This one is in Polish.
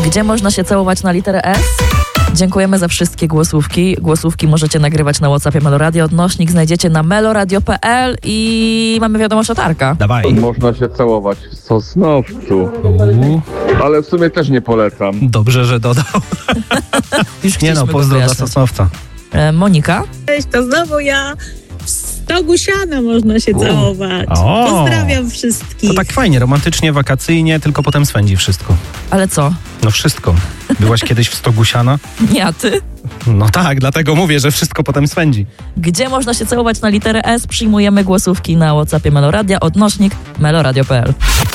Gdzie można się całować na literę S? Dziękujemy za wszystkie głosówki. Głosówki możecie nagrywać na WhatsAppie Meloradio. Odnośnik znajdziecie na meloradio.pl i mamy wiadomość od Arka. Dawaj. Można się całować w Sosnowcu, ale w sumie też nie polecam. Dobrze, że dodał. Już Nie chcieliśmy no, go pozdro dla wyjaśnić. Sosnowca. Monika? Cześć, to znowu ja. W stogu siana można się całować. O. Pozdrawiam wszystkich. To tak fajnie, romantycznie, wakacyjnie, tylko potem swędzi wszystko. Ale co? No wszystko. Byłaś kiedyś w stogu siana? Nie, a ty? No tak, dlatego mówię, że wszystko potem swędzi. Gdzie można się całować na literę S? Przyjmujemy głosówki na WhatsAppie Meloradia. Odnośnik meloradio.pl.